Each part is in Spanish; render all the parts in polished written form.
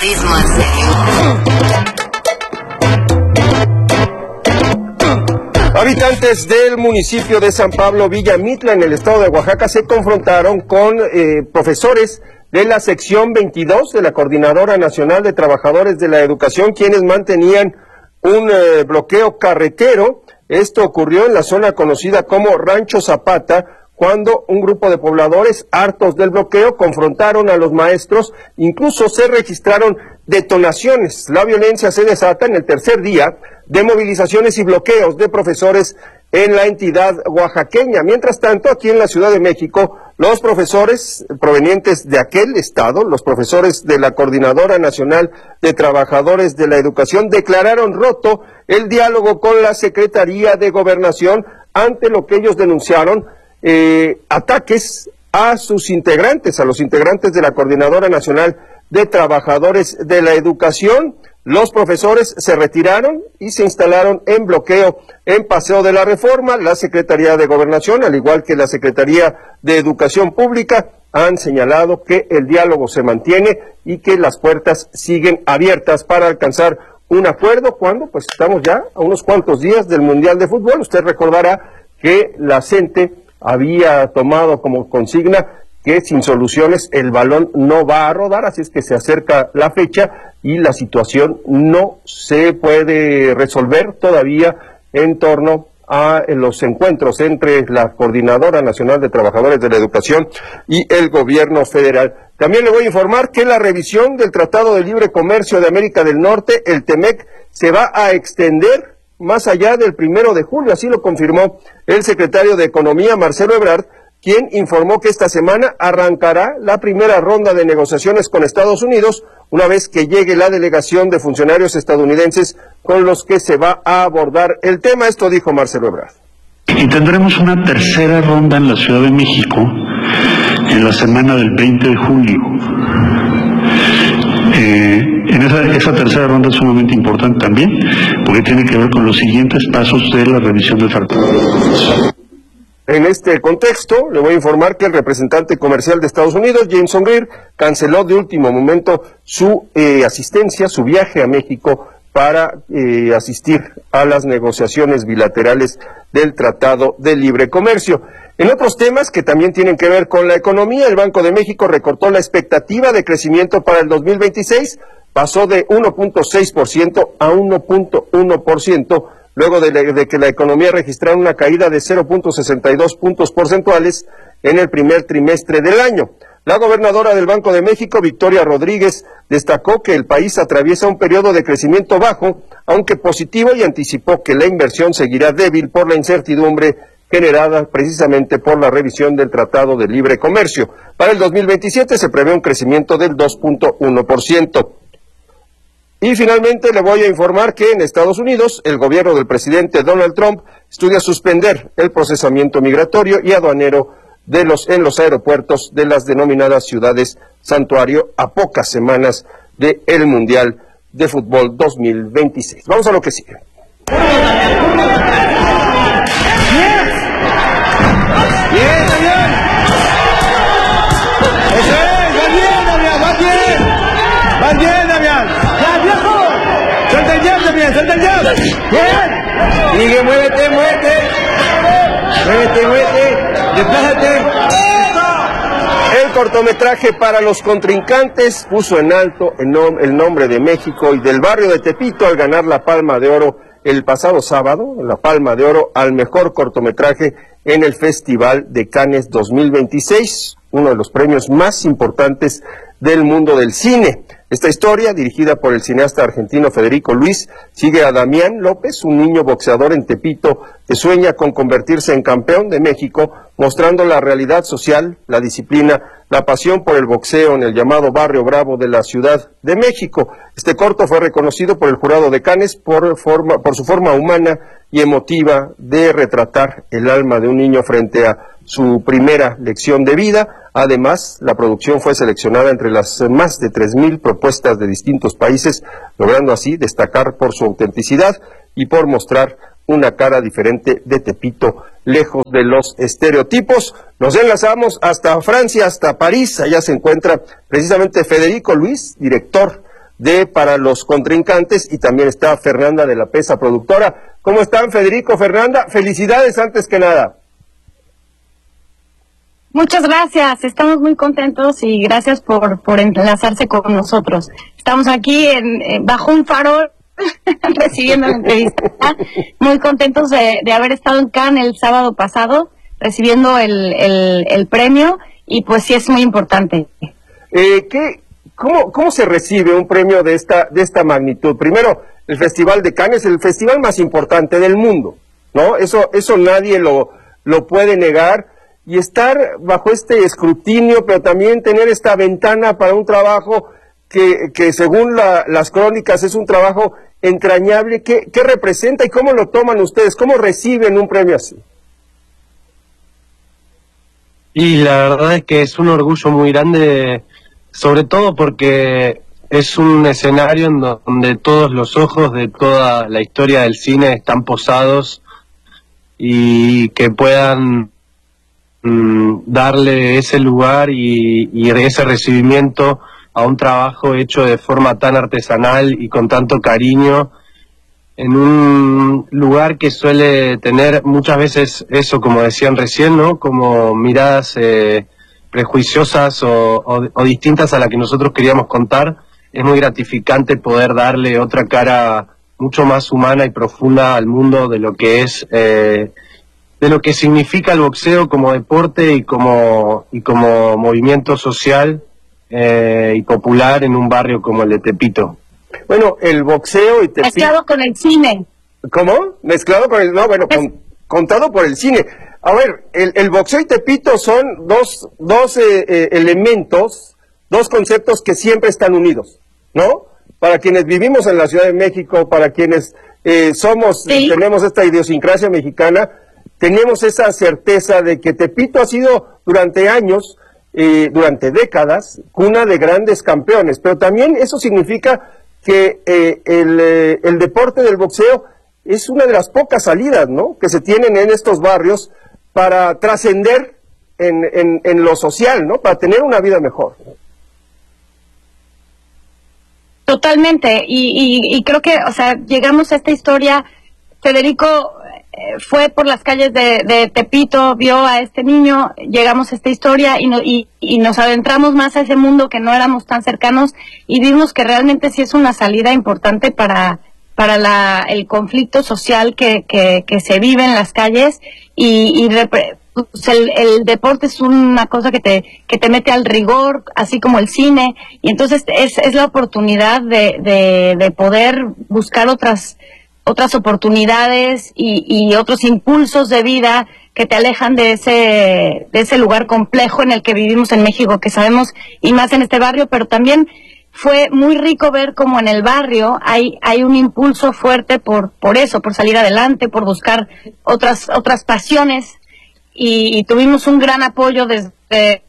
Habitantes del municipio de San Pablo Villamitla, en el estado de Oaxaca, se confrontaron con profesores de la sección 22 de la Coordinadora Nacional de Trabajadores de la Educación, quienes mantenían un bloqueo carretero. Esto ocurrió en la zona conocida como Rancho Zapata, cuando un grupo de pobladores hartos del bloqueo confrontaron a los maestros. Incluso se registraron detonaciones. La violencia se desata en el tercer día de movilizaciones y bloqueos de profesores en la entidad oaxaqueña. Mientras tanto, aquí en la Ciudad de México, los profesores provenientes de aquel estado, los profesores de la Coordinadora Nacional de Trabajadores de la Educación, declararon roto el diálogo con la Secretaría de Gobernación ante lo que ellos denunciaron, ataques a sus integrantes, a los integrantes de la Coordinadora Nacional de Trabajadores de la Educación. Los profesores se retiraron y se instalaron en bloqueo en Paseo de la Reforma. La Secretaría de Gobernación, al igual que la Secretaría de Educación Pública, han señalado que el diálogo se mantiene y que las puertas siguen abiertas para alcanzar un acuerdo cuando pues estamos ya a unos cuantos días del Mundial de Fútbol. Usted recordará que la CENTE había tomado como consigna que sin soluciones el balón no va a rodar, así es que se acerca la fecha y la situación no se puede resolver todavía en torno a los encuentros entre la Coordinadora Nacional de Trabajadores de la Educación y el gobierno federal. También le voy a informar que la revisión del Tratado de Libre Comercio de América del Norte, el TEMEC, se va a extender más allá del 1 de julio, así lo confirmó el secretario de Economía, Marcelo Ebrard, quien informó que esta semana arrancará la primera ronda de negociaciones con Estados Unidos, una vez que llegue la delegación de funcionarios estadounidenses con los que se va a abordar el tema. Esto dijo Marcelo Ebrard. Y tendremos una tercera ronda en la Ciudad de México en la semana del 20 de julio. En esa tercera ronda es sumamente importante también, porque tiene que ver con los siguientes pasos de la revisión del tratado. En este contexto, le voy a informar que el representante comercial de Estados Unidos, Jameson Greer, canceló de último momento su asistencia, su viaje a México para asistir a las negociaciones bilaterales del Tratado de Libre Comercio. En otros temas que también tienen que ver con la economía, el Banco de México recortó la expectativa de crecimiento para el 2026, pasó de 1.6% a 1.1%, luego de que la economía registrara una caída de 0.62 puntos porcentuales en el primer trimestre del año. La gobernadora del Banco de México, Victoria Rodríguez, destacó que el país atraviesa un periodo de crecimiento bajo, aunque positivo, y anticipó que la inversión seguirá débil por la incertidumbre generada precisamente por la revisión del Tratado de Libre Comercio. Para el 2027 se prevé un crecimiento del 2.1%. Y finalmente le voy a informar que en Estados Unidos el gobierno del presidente Donald Trump estudia suspender el procesamiento migratorio y aduanero en los aeropuertos de las denominadas ciudades santuario a pocas semanas del Mundial de Fútbol 2026. Vamos a lo que sigue. ¡Suelta el jab! ¡Bien! Sigue, muévete. Desplázate. El cortometraje para los contrincantes puso en alto el nombre de México y del barrio de Tepito al ganar la Palma de Oro el pasado sábado, la Palma de Oro al mejor cortometraje en el Festival de Cannes 2026, uno de los premios más importantes del mundo del cine. Esta historia, dirigida por el cineasta argentino Federico Luis, sigue a Damián López, un niño boxeador en Tepito que sueña con convertirse en campeón de México, mostrando la realidad social, la disciplina, la pasión por el boxeo en el llamado Barrio Bravo de la Ciudad de México. Este corto fue reconocido por el jurado de Cannes por su forma humana y emotiva de retratar el alma de un niño frente a su primera lección de vida. Además, la producción fue seleccionada entre las más de 3,000 propuestas de distintos países, logrando así destacar por su autenticidad y por mostrar una cara diferente de Tepito, lejos de los estereotipos. Nos enlazamos hasta Francia, hasta París. Allá se encuentra precisamente Federico Luis, director para los contrincantes, y también está Fernanda de la Pesa, productora. ¿Cómo están, Federico, Fernanda? Felicidades antes que nada. Muchas gracias, estamos muy contentos y gracias por enlazarse con nosotros. Estamos aquí bajo un farol recibiendo la entrevista, muy contentos de haber estado en Cannes el sábado pasado recibiendo el premio, y pues sí es muy importante. ¿Cómo se recibe un premio de esta magnitud? Primero, el Festival de Cannes es el festival más importante del mundo, ¿no? Eso nadie lo puede negar. Y estar bajo este escrutinio, pero también tener esta ventana para un trabajo que según las crónicas es un trabajo entrañable. ¿Qué representa y cómo lo toman ustedes? ¿Cómo reciben un premio así? Y la verdad es que es un orgullo muy grande, sobre todo porque es un escenario en donde todos los ojos de toda la historia del cine están posados, y que puedan darle ese lugar y ese recibimiento a un trabajo hecho de forma tan artesanal y con tanto cariño, en un lugar que suele tener muchas veces eso, como decían recién, ¿no? Como miradas prejuiciosas o distintas a la que nosotros queríamos contar. Es muy gratificante poder darle otra cara mucho más humana y profunda al mundo de lo que es de lo que significa el boxeo como deporte y como movimiento social y popular en un barrio como el de Tepito. Bueno, el boxeo y Tepito... Mezclado con el cine. ¿Cómo? Mezclado con el... No, bueno, contado por el cine. A ver, el boxeo y Tepito son dos elementos, dos conceptos que siempre están unidos, ¿no? Para quienes vivimos en la Ciudad de México, para quienes tenemos esta idiosincrasia mexicana, tenemos esa certeza de que Tepito ha sido durante años, durante décadas, cuna de grandes campeones, pero también eso significa que el deporte del boxeo es una de las pocas salidas, ¿no?, que se tienen en estos barrios para trascender en lo social, ¿no?, para tener una vida mejor. Totalmente, y creo que, o sea, llegamos a esta historia. Federico fue por las calles de Tepito, vio a este niño, llegamos a esta historia y nos adentramos más a ese mundo que no éramos tan cercanos, y vimos que realmente sí es una salida importante para el conflicto social que se vive en las calles, y pues el deporte es una cosa que te mete al rigor, así como el cine, y entonces es la oportunidad de poder buscar otras oportunidades y otros impulsos de vida que te alejan de ese lugar complejo en el que vivimos en México, que sabemos, y más en este barrio. Pero también fue muy rico ver cómo en el barrio hay un impulso fuerte por eso, por salir adelante, por buscar otras pasiones, y tuvimos un gran apoyo desde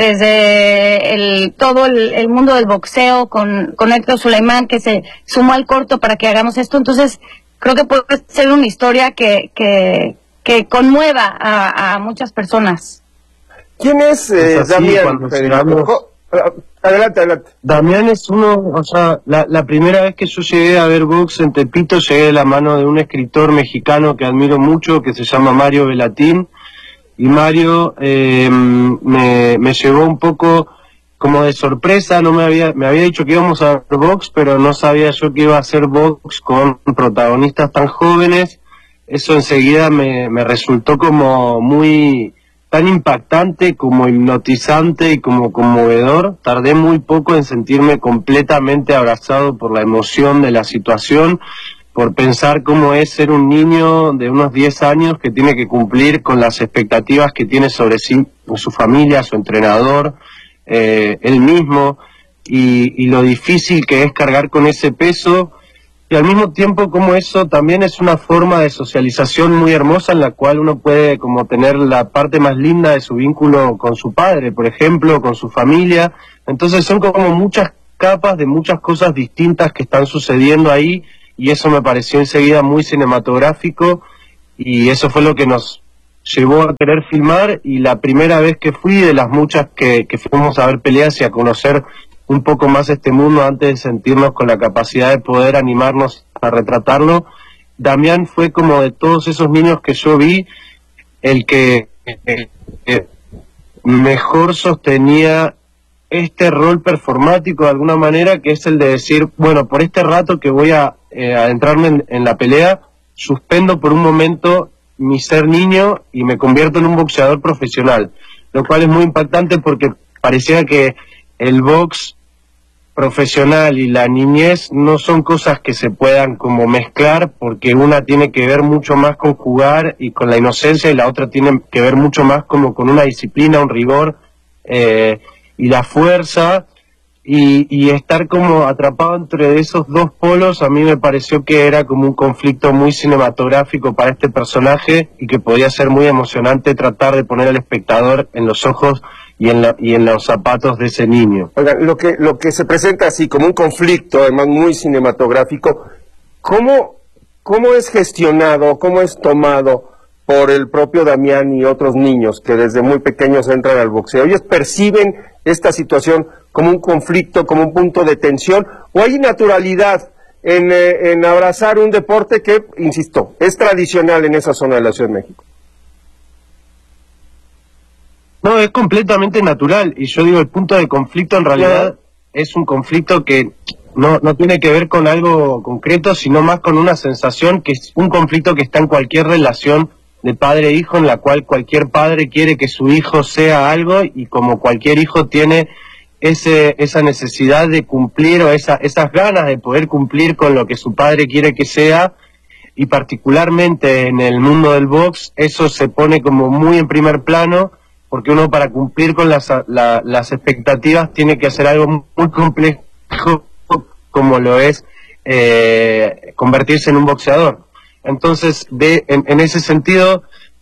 todo el mundo del boxeo, con Héctor Suleimán, que se sumó al corto para que hagamos esto. Entonces creo que puede ser una historia que conmueva a muchas personas. ¿Quién es Damián? Adelante. Damián es o sea, la primera vez que yo llegué a ver box en Tepito, llegué de la mano de un escritor mexicano que admiro mucho, que se llama Mario Velatín, y Mario me llevó un poco como de sorpresa. No me había dicho que íbamos a ver box, pero no sabía yo que iba a ser box con protagonistas tan jóvenes. Eso enseguida me resultó como muy tan impactante, como hipnotizante y como conmovedor. Tardé muy poco en sentirme completamente abrazado por la emoción de la situación, por pensar cómo es ser un niño de unos 10 años que tiene que cumplir con las expectativas que tiene sobre sí, su familia, su entrenador, él mismo, y lo difícil que es cargar con ese peso, y al mismo tiempo como eso también es una forma de socialización muy hermosa, en la cual uno puede como tener la parte más linda de su vínculo con su padre, por ejemplo, con su familia. Entonces son como muchas capas de muchas cosas distintas que están sucediendo ahí, y eso me pareció enseguida muy cinematográfico, y eso fue lo que nos llevó a querer filmar. Y la primera vez que fui, de las muchas que fuimos a ver peleas y a conocer un poco más este mundo antes de sentirnos con la capacidad de poder animarnos a retratarlo. Damián fue como de todos esos niños que yo vi, el que mejor sostenía este rol performático de alguna manera, que es el de decir, bueno, por este rato que voy a adentrarme en la pelea, suspendo por un momento mi ser niño y me convierto en un boxeador profesional, lo cual es muy impactante porque parecía que el box profesional y la niñez no son cosas que se puedan como mezclar, porque una tiene que ver mucho más con jugar y con la inocencia, y la otra tiene que ver mucho más como con una disciplina, un rigor y la fuerza, y estar como atrapado entre esos dos polos a mí me pareció que era como un conflicto muy cinematográfico para este personaje, y que podía ser muy emocionante tratar de poner al espectador en los ojos y en los zapatos de ese niño. Oigan, lo que se presenta así como un conflicto, además muy cinematográfico, ¿cómo es gestionado, cómo es tomado por el propio Damián y otros niños que desde muy pequeños entran al boxeo? ¿Ellos perciben esta situación como un conflicto, como un punto de tensión, o hay naturalidad en abrazar un deporte que, insisto, es tradicional en esa zona de la Ciudad de México? No, es completamente natural, y yo digo, el punto de conflicto en realidad es un conflicto que no tiene que ver con algo concreto, sino más con una sensación, que es un conflicto que está en cualquier relación de padre e hijo, en la cual cualquier padre quiere que su hijo sea algo, y como cualquier hijo tiene esa necesidad de cumplir, o esas ganas de poder cumplir con lo que su padre quiere que sea, y particularmente en el mundo del box eso se pone como muy en primer plano, porque uno, para cumplir con las expectativas, tiene que hacer algo muy complejo, como lo es convertirse en un boxeador. Entonces, en ese sentido,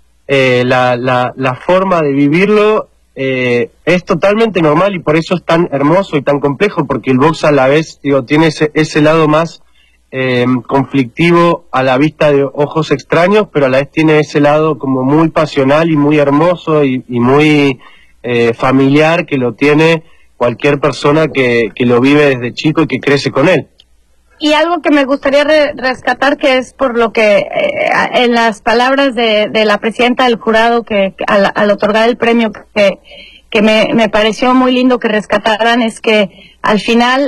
la forma de vivirlo es totalmente normal, y por eso es tan hermoso y tan complejo, porque el box a la vez, tiene ese lado más conflictivo a la vista de ojos extraños, pero a la vez tiene ese lado como muy pasional y muy hermoso y muy familiar, que lo tiene cualquier persona que lo vive desde chico y que crece con él. Y algo que me gustaría rescatar, que es por lo que en las palabras de la presidenta del jurado, que al otorgar el premio, que me pareció muy lindo que rescataran, es que al final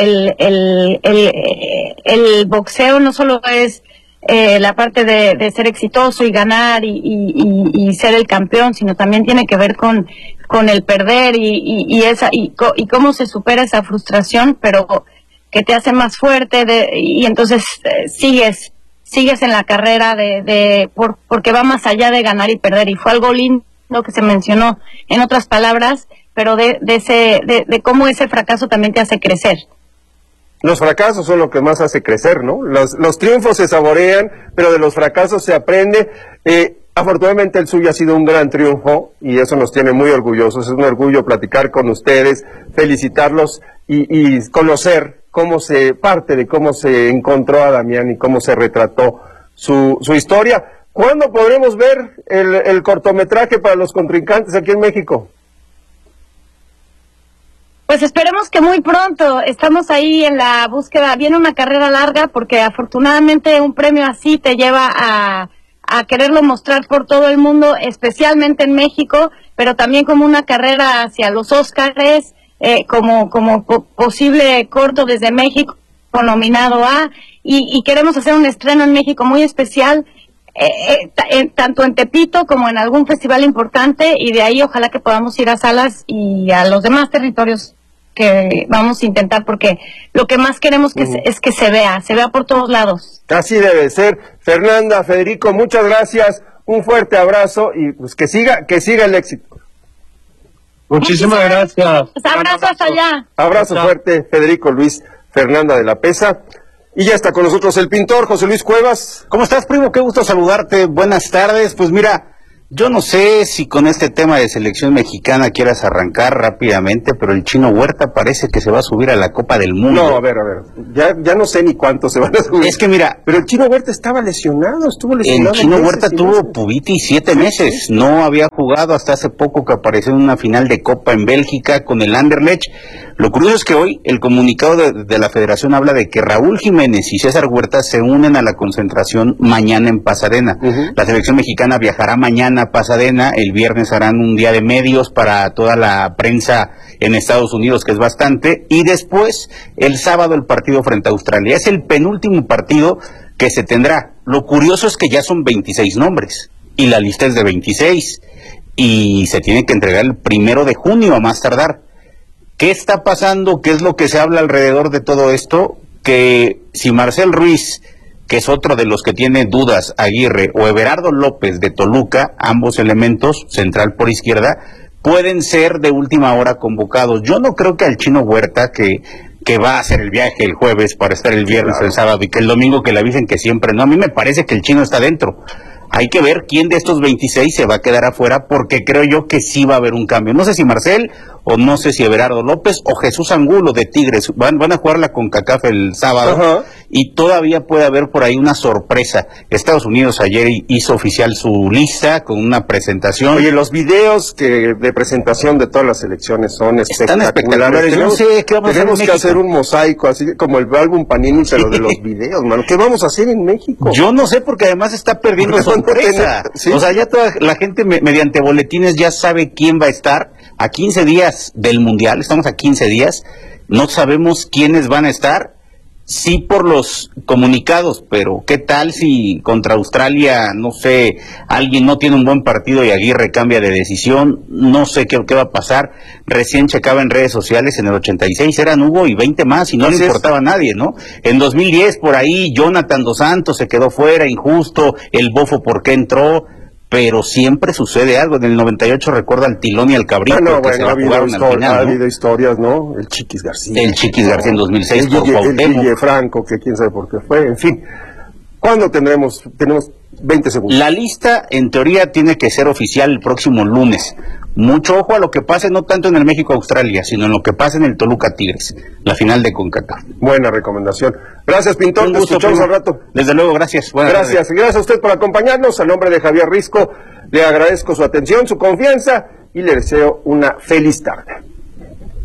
el boxeo no solo es la parte de ser exitoso y ganar y ser el campeón, sino también tiene que ver con el perder y cómo se supera esa frustración, pero que te hace más fuerte, y entonces sigues en la carrera porque va más allá de ganar y perder. Y fue algo lindo que se mencionó en otras palabras, pero de cómo ese fracaso también te hace crecer. Los fracasos son lo que más hace crecer, ¿no? Los triunfos se saborean, pero de los fracasos se aprende. Afortunadamente el suyo ha sido un gran triunfo, y eso nos tiene muy orgullosos. Es un orgullo platicar con ustedes, felicitarlos y conocer cómo se encontró a Damián y cómo se retrató su historia. ¿Cuándo podremos ver el cortometraje para los contrincantes aquí en México? Pues esperemos que muy pronto. Estamos ahí en la búsqueda. Viene una carrera larga, porque afortunadamente un premio así te lleva a quererlo mostrar por todo el mundo, especialmente en México, pero también como una carrera hacia los Óscares, como posible corto desde México, nominado a, y queremos hacer un estreno en México muy especial, tanto en Tepito como en algún festival importante, y de ahí ojalá que podamos ir a salas y a los demás territorios que vamos a intentar, porque lo que más queremos es que se vea por todos lados. Así debe ser. Fernanda, Federico, muchas gracias, un fuerte abrazo, y pues que siga el éxito. Muchísimas gracias. Pues abrazo hasta allá. Abrazo fuerte, Federico Luis, Fernanda de la Pesa. Y ya está con nosotros el pintor José Luis Cuevas. ¿Cómo estás, primo? Qué gusto saludarte. Buenas tardes. Pues mira, Yo no sé si con este tema de selección mexicana quieras arrancar rápidamente, pero el Chino Huerta parece que se va a subir a la Copa del Mundo. No, a ver, ya no sé ni cuántos se van a subir. Es que mira, pero el Chino Huerta estaba lesionado, estuvo lesionado. El Chino Huerta tuvo pubitis 7 meses, no había jugado hasta hace poco que apareció en una final de Copa en Bélgica con el Anderlecht. Lo curioso es que hoy el comunicado de la Federación habla de que Raúl Jiménez y César Huerta se unen a la concentración mañana en Pasadena. La selección mexicana viajará mañana a Pasadena, el viernes harán un día de medios para toda la prensa en Estados Unidos, que es bastante, y después el sábado el partido frente a Australia. Es el penúltimo partido que se tendrá. Lo curioso es que ya son 26 nombres y la lista es de 26 y se tiene que entregar el 1 de junio a más tardar. ¿Qué está pasando? ¿Qué es lo que se habla alrededor de todo esto? Que si Marcel Ruiz, que es otro de los que tiene dudas, Aguirre, o Everardo López de Toluca, ambos elementos, central por izquierda, pueden ser de última hora convocados. Yo no creo que al Chino Huerta, que va a hacer el viaje el jueves para estar el viernes o el sábado, y que el domingo que le avisen que siempre no. A mí me parece que el Chino está dentro. Hay que ver quién de estos 26 se va a quedar afuera, porque creo yo que sí va a haber un cambio. No sé si Marcel, o no sé si Everardo López, o Jesús Angulo de Tigres. Van a jugar la CONCACAF el sábado, y todavía puede haber por ahí una sorpresa. Estados Unidos ayer hizo oficial su lista con una presentación. Oye, los videos de presentación de todas las selecciones son espectaculares. Yo no sé qué vamos a hacer en Tenemos que hacer un mosaico, así como el álbum Panini, pero de los videos, mano. ¿Qué vamos a hacer en México? Yo no sé, porque además está perdiendo sorpresa. ¿Sí? O sea, ya toda la gente mediante boletines ya sabe quién va a estar. A 15 días del Mundial, estamos a 15 días, no sabemos quiénes van a estar, sí por los comunicados, pero ¿qué tal si contra Australia, no sé, alguien no tiene un buen partido y Aguirre cambia de decisión? No sé qué va a pasar. Recién checaba en redes sociales, en el 86 eran Hugo y 20 más y no le importaba a nadie, ¿no? En 2010 por ahí Jonathan Dos Santos se quedó fuera, injusto, el Bofo ¿por qué entró? Pero siempre sucede algo. En el 98 recuerda al Tilón y al Cabrito, que se la jugaron al final, ha habido historias, ¿no? El Chiquis García. El Chiquis García en 2006 por Cuauhtémoc. El Guille Franco, que quién sabe por qué fue. En fin, ¿cuándo tendremos? Tenemos 20 segundos. La lista, en teoría, tiene que ser oficial el próximo lunes. Mucho ojo a lo que pase, no tanto en el México-Australia, sino en lo que pase en el Toluca-Tigres, la final de CONCACAF. Buena recomendación. Gracias, Pintor. Te escuchamos al rato. Desde luego, gracias. Gracias. Gracias a usted por acompañarnos. A nombre de Javier Risco, le agradezco su atención, su confianza y le deseo una feliz tarde.